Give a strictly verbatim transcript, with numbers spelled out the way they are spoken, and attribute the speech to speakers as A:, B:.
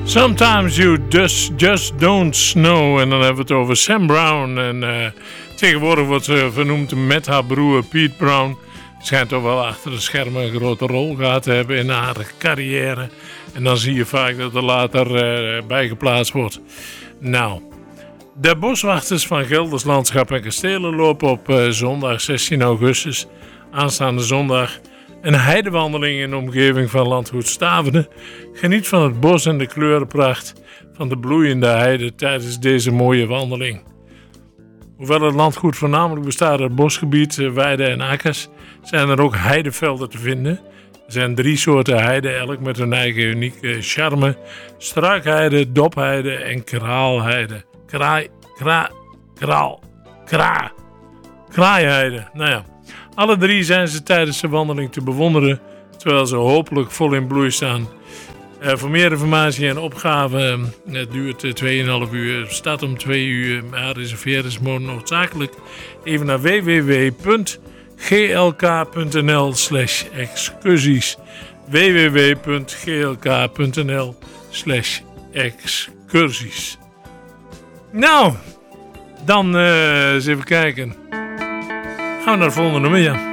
A: Sometimes you just, just don't snow. En dan hebben we het over Sam Brown. En uh, tegenwoordig wordt ze vernoemd met haar broer Pete Brown. Schijnt toch wel achter de schermen een grote rol gehad te hebben in haar carrière. En dan zie je vaak dat er later uh, bijgeplaatst wordt. Nou, de boswachters van Gelders Landschap en Kastelen lopen op uh, zondag zestien augustus, aanstaande zondag, een heidewandeling in de omgeving van landgoed Staverde. Geniet van het bos en de kleurenpracht van de bloeiende heide tijdens deze mooie wandeling. Hoewel het landgoed voornamelijk bestaat uit bosgebied, weiden en akkers, zijn er ook heidevelden te vinden. Er zijn drie soorten heide, elk met hun eigen unieke charme: struikheide, dopheide en kraalheide. Kraai, kra, kraal, kra, kraaiheide. Nou ja, alle drie zijn ze tijdens de wandeling te bewonderen, terwijl ze hopelijk vol in bloei staan. Uh, voor meer informatie en opgave, uh, het duurt uh, twee komma vijf uur, het staat om twee uur, maar reserveren is noodzakelijk. Even naar w w w punt g l k punt n l slash excursies. w w w punt g l k punt n l slash excursies. Nou, dan uh, eens even kijken. Gaan we naar het volgende nummer, ja.